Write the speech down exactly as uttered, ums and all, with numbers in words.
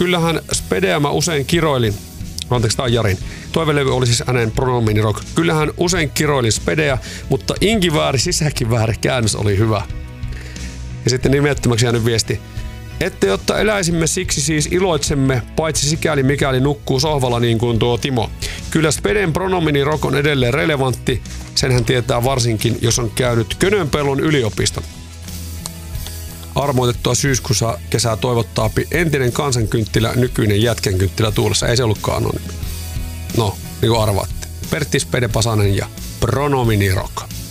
kyllähän Spedeä mä usein kiroilin. Anteeksi, tää on Jarin. Toivelevy oli siis hänen pronomini rock. Kyllähän usein kiroilin Spedeä, mutta inkivääri sisäkivääri käännös oli hyvä. Ja sitten nimettömäksi jäänyt viesti. Ette jotta eläisimme siksi siis iloitsemme, paitsi sikäli mikäli nukkuu sohvalla niin kuin tuo Timo. Kyllä Speden pronomini rock on edelleen relevantti. Senhän tietää varsinkin, jos on käynyt Könönpellon yliopiston. Armoitettua syyskuussa kesää toivottaa entinen kansankynttilä, nykyinen jätkänkynttilä tuulessa. Ei se ollutkaan anonyymi. No, niin kuin arvaatte. Pertti Spede Pasanen ja pronomini rock.